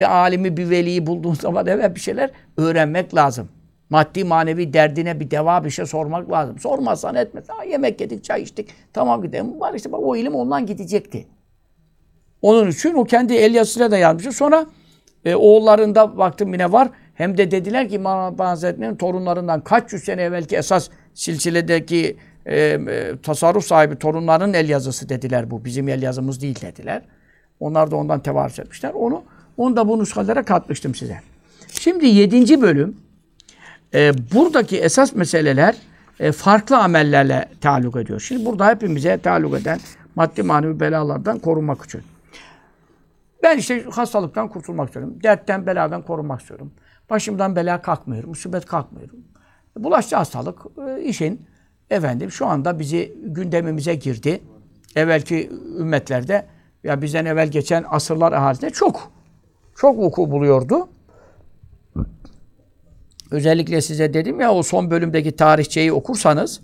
alimi, bir veliyi bulduğun zaman evet bir şeyler öğrenmek lazım. Maddi manevi derdine bir deva, bir şey sormak lazım. Sormazsan etmezsen yemek yedik, çay içtik. Tamam gidelim. Var işte bak o ilim ondan gidecekti. Onun için o kendi el yazısıyla da yazmış. Sonra oğullarında baktım yine var. Hem de dediler ki İmam Hazretleri'nin torunlarından kaç yüz sene evvelki esas silsiledeki tasarruf sahibi torunların el yazısı dediler bu. Bizim el yazımız değil dediler. Onlar da ondan tevarüs etmişler. Onu da bu nuskalara katmıştım size. Şimdi 7. bölüm. Buradaki esas meseleler farklı amellerle taalluk ediyor. Şimdi burada hepimize taalluk eden maddi manevi belalardan korunmak için. Ben işte hastalıktan kurtulmak istiyorum. Dertten, beladan korunmak istiyorum. Başımdan bela kalkmıyor, musibet kalkmıyor. Bulaşıcı hastalık işin şu anda bizi gündemimize girdi. Evvelki ümmetlerde ya bizden evvel geçen asırlar ahalisinde çok vuku buluyordu. Özellikle size dedim ya o son bölümdeki tarihçeyi okursanız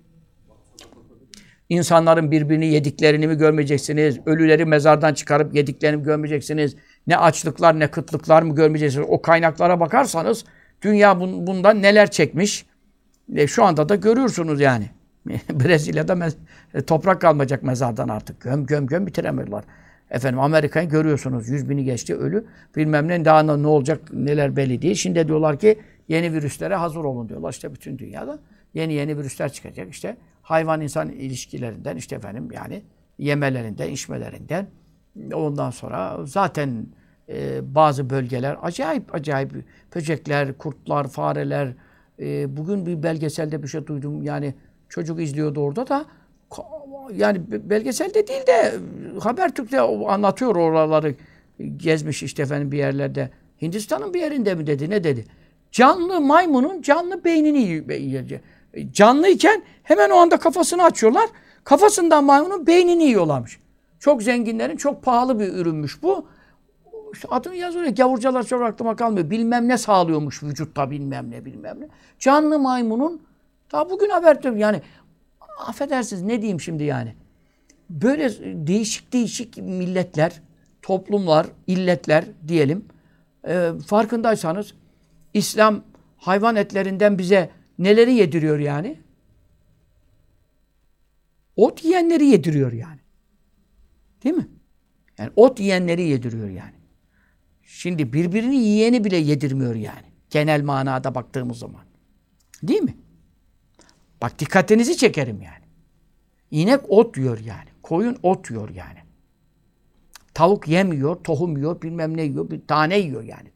insanların birbirini yediklerini mi görmeyeceksiniz? Ölüleri mezardan çıkarıp yediklerini mi görmeyeceksiniz? Ne açlıklar ne kıtlıklar mı görmeyeceksiniz? O kaynaklara bakarsanız dünya bundan neler çekmiş? Şu anda da görüyorsunuz yani. Brezilya'da toprak kalmayacak mezardan artık. Göm bitiremiyorlar. Amerika'yı görüyorsunuz. 100.000'i geçti ölü. Bilmem ne daha ne olacak neler belli değil. Şimdi diyorlar ki yeni virüslere hazır olun diyorlar. İşte bütün dünyada yeni virüsler çıkacak. İşte hayvan insan ilişkilerinden yani yemelerinden, içmelerinden. Ondan sonra zaten bazı bölgeler acayip böcekler, kurtlar, fareler. Bugün bir belgeselde bir şey duydum. Yani çocuk izliyordu orada da yani belgeselde değil de Habertürk'te anlatıyor oraları gezmiş bir yerlerde. Hindistan'ın bir yerinde mi dedi, ne dedi? Canlı maymunun canlı beynini yiyor. Canlıyken hemen o anda kafasını açıyorlar. Kafasından maymunun beynini yiyorlarmış. Çok zenginlerin çok pahalı bir ürünmüş bu. İşte adını yazıyor. Gavurcalar çok aklıma kalmıyor. Bilmem ne sağlıyormuş vücutta bilmem ne. Canlı maymunun daha bugün haber yani affedersiniz ne diyeyim şimdi yani. Böyle değişik milletler, toplumlar, illetler diyelim. Farkındaysanız İslam hayvan etlerinden bize neleri yediriyor yani? Ot yiyenleri yediriyor yani. Değil mi? Yani ot yiyenleri yediriyor yani. Şimdi birbirini yiyeni bile yedirmiyor yani. Genel manada baktığımız zaman. Değil mi? Bak dikkatinizi çekerim yani. İnek ot yiyor yani. Koyun ot yiyor yani. Tavuk yem yiyor, tohum yiyor, bilmem ne yiyor, bir tane yiyor yani.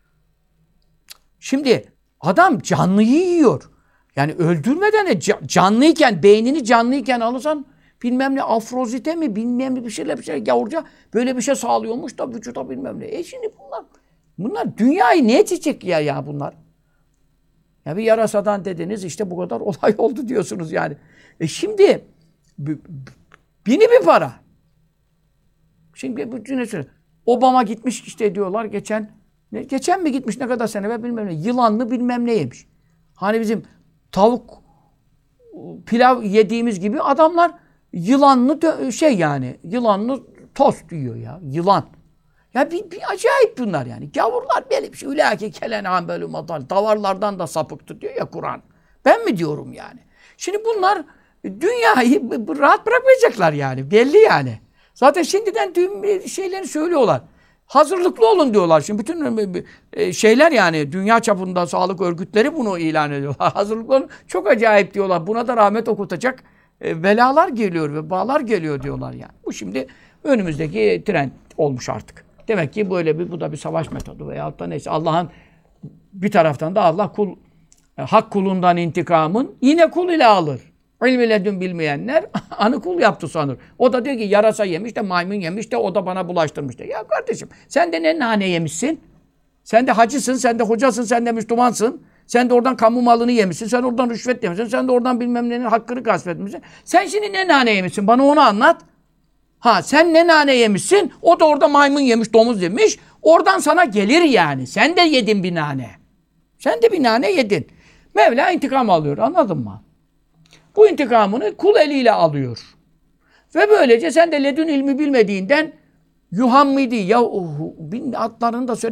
Şimdi adam canlıyı yiyor. Yani öldürmeden de canlıyken, beynini canlıyken alırsan bilmem ne afrozite mi, bilmem ne bir şeyler gavurca böyle bir şey sağlıyormuş da vücuda bilmem ne. Şimdi bunlar dünyayı ne edecek ya bunlar? Ya bir yarasadan dediniz işte bu kadar olay oldu diyorsunuz yani. Şimdi bini bir para. Şimdi bütün Obama gitmiş işte diyorlar geçen mi gitmiş ne kadar sene ve bilmem ne. Yılanlı bilmem ne yemiş. Hani bizim tavuk pilav yediğimiz gibi adamlar yılanlı yılanlı tost yiyor ya. Yılan. Ya bir acayip bunlar yani. Gavurlar böyle bir şey. Ülâke kelenâm bölü madal. Davarlardan da sapıktı diyor ya Kur'an. Ben mi diyorum yani? Şimdi bunlar dünyayı rahat bırakmayacaklar yani. Belli yani. Zaten şimdiden tüm şeyleri söylüyorlar. Hazırlıklı olun diyorlar. Şimdi bütün şeyler yani dünya çapında sağlık örgütleri bunu ilan ediyorlar. Hazırlıklı olun. Çok acayip diyorlar. Buna da rahmet okutacak belalar geliyor ve bağlar geliyor diyorlar yani. Bu şimdi önümüzdeki trend olmuş artık. Demek ki bu da bir savaş metodu veyahut da neyse. Allah'ın bir taraftan da Allah hak kulundan intikamın yine kul ile alır. İlmi ledün bilmeyenler anı kul yaptı sanır. O da diyor ki yarasa yemiş de maymun yemiş de o da bana bulaştırmış de. Ya kardeşim sen de ne nane yemişsin? Sen de hacısın, sen de hocasın, sen de Müslümansın. Sen de oradan kamu malını yemişsin, sen oradan rüşvet yemişsin, sen de oradan bilmem nenin hakkını gasp etmişsin. Sen şimdi ne nane yemişsin? Bana onu anlat. Sen ne nane yemişsin? O da orada maymun yemiş, domuz yemiş. Oradan sana gelir yani. Sen de yedin bir nane. Sen de bir nane yedin. Mevla intikam alıyor. Anladın mı? Bu intikamını kul eliyle alıyor. Ve böylece sen de ledün ilmi bilmediğinden Yuhammidi ya bin adlarını da söyle.